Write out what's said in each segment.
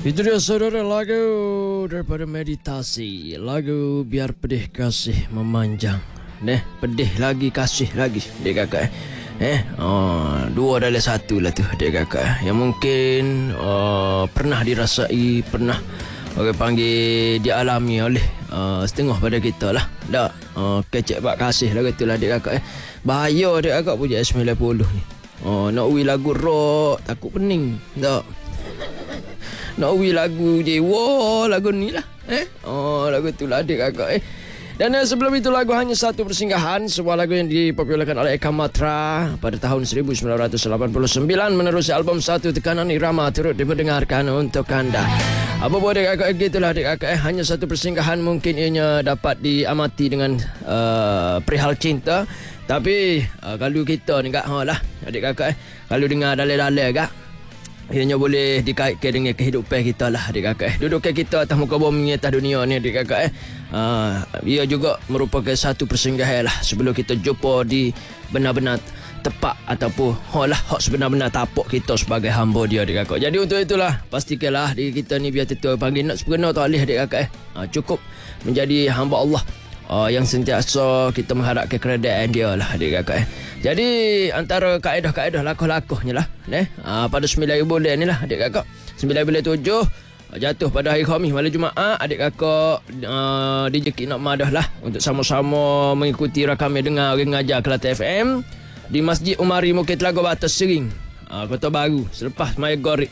Itu dia saudara, lagu daripada Meditasi. Lagu Biar Pedih Kasih Memanjang. Pedih lagi kasih lagi dia kakak. Dua adalah satu lah tu dia kakak. Yang mungkin pernah dirasai, pernah orang panggil dialami oleh setengah pada kita lah. Tak kecek bak kasih lah tu lah dia kakak. Bahaya dia kakak punya S90 ni. Nak uwi lagu rock takut pening. Tak. Nak uwi lagu Dewa, lagu ni lah. Lagu tu lah adik kakak. Dan sebelum itu lagu Hanya Satu Persinggahan, sebuah lagu yang dipopularkan oleh Eka Matra pada tahun 1989 menerusi album Satu Tekanan Irama turut diperdengarkan untuk anda. Apa boleh adik kakak, gitulah adik kakak. Hanya Satu Persinggahan mungkin ianya dapat diamati dengan perihal cinta. Tapi kalau kita ni kak lah adik kakak, kalau dengar dalai-dalai kak, ianya boleh dikaitkan dengan kehidupan kita lah adik kakak. Dudukkan kita atas muka bumi, atas dunia ni adik kakak. Ia juga merupakan satu persinggahan lah sebelum kita jumpa di benar-benar tepat ataupun hak sebenar-benar tapak kita sebagai hamba dia adik kakak. Jadi untuk itulah pastikanlah diri kita ni biar tentu panggil nak sepenuh tak boleh adik kakak. Cukup menjadi hamba Allah yang sentiasa kita mengharapkan keredaan dia lah adik kakak. Jadi antara kaedah-kaedah lakoh-lakohnya lah pada 9 bulan ni lah adik kakak, 9 bulan 7 jatuh pada hari Khamis malam Jumaat, adik kakak dijeki nak madah lah untuk sama-sama mengikuti rakaman dengar orang ngajar Kelate FM di Masjid Umari Bukit Telaga Batas Sering, Kota Baru, selepas Maya Gorik.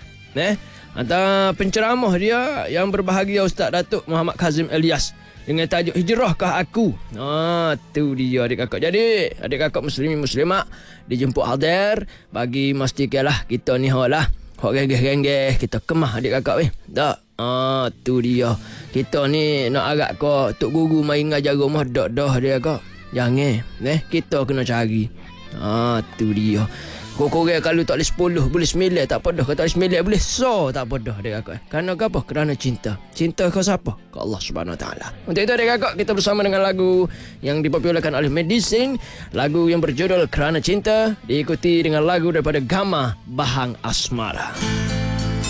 Antara penceramah dia yang berbahagia Ustaz Datuk Muhammad Kazim Elias dengan tajuk Hijrahkah Aku. Tu dia adik kakak. Jadi adik kakak muslimat dijemput hadir bagi memastikanlah kita ni lah hok renggeh-renggeh kita kemah adik kakak tak. Tu dia. Kita ni nak agak kau tok guru mai ngajar rumah dak dah dia kak. Jangan kita kena cari. Tu dia. Korang kalau tak boleh 10 boleh 9 tak apa dah. Kalau tak boleh 9 boleh tak apa dah adik kakak. Kerana apa? Kerana cinta. Cinta ke siapa? Ke Allah Subhanahu Wa Taala. Untuk itu adik kakak, kita bersama dengan lagu yang dipopularkan oleh Medicine, lagu yang berjudul Kerana Cinta, diikuti dengan lagu daripada Gama Bahang Asmara.